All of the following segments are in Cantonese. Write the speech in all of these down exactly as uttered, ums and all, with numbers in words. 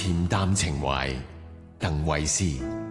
恬淡情懷，鄧慧思。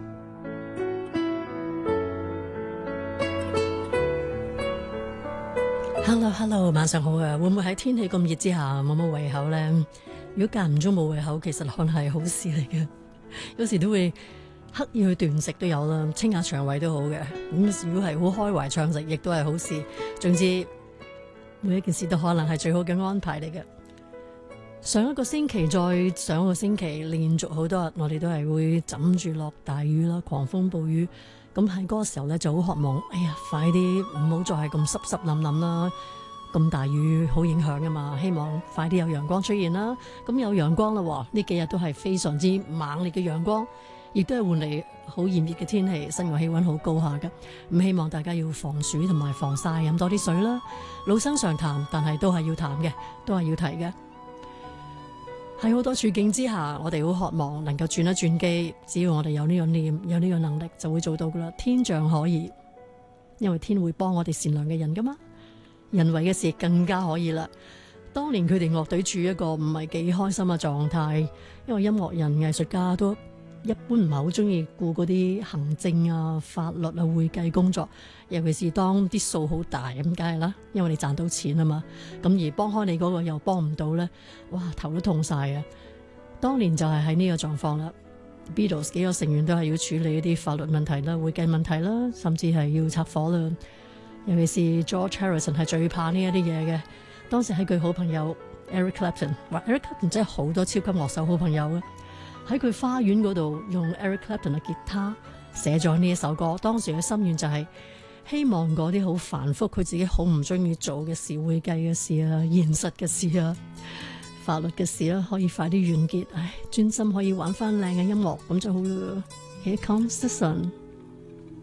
Hello Hello， 晚上好啊！會唔會喺天氣咁熱之下冇乜胃口呢？如果間唔中冇胃口，其實可能係好事嚟嘅。有時都會刻意去斷食都有啦，清下腸胃都好嘅。咁如果係好開懷暢食，亦都係好事。總之每一件事都可能係最好嘅安排嚟嘅。上一個星期再上一個星期，連續好多日，我哋都係會枕住落大雨啦，狂風暴雨。咁喺嗰個時候咧，就好渴望，哎呀，快啲唔好再係咁濕濕冧冧啦！咁大雨好影響噶嘛，希望快啲有陽光出現啦。咁有陽光啦，呢幾日都係非常之猛烈嘅陽光，亦都係換嚟好炎熱嘅天氣，室外氣溫好高下噶。咁希望大家要防暑同埋防曬，飲多啲水啦。老生常談，但係都係要談嘅，都係要提嘅。喺好多處境之下，我哋好渴望能夠轉一轉機，只要我哋有呢個念，有呢個能力，就會做到噶啦。天象可以，因為天會幫我哋善良嘅人噶嘛。人為嘅事更加可以啦。當年佢哋樂隊處於一個唔係幾開心嘅狀態，因為音樂人、藝術家都一般唔係好中意顧嗰啲行政啊、法律啊、會計工作，尤其是當啲數好大咁，梗係啦，因為你賺到錢啊嘛。咁而幫開你嗰個又幫唔到呢，哇，頭都痛晒啊！當年就係喺呢個狀況啦。Beatles 幾個成員都係要處理一啲法律問題啦、會計問題啦，甚至係要拆夥啦。尤其是 George Harrison 係最怕呢一啲嘢嘅。當時係佢好朋友 Eric Clapton， 話 Eric Clapton 真係好多超級樂手好朋友嘅。喺佢花園嗰度用 Eric Clapton 嘅吉他寫咗呢一首歌，當時嘅心願就係希望嗰啲好繁複佢自己好唔中意做嘅事，會計嘅事啊、現實嘅事啊、法律嘅事啦，可以快啲完結，唉，專心可以玩翻靚嘅音樂咁就好啦。Here comes the sun。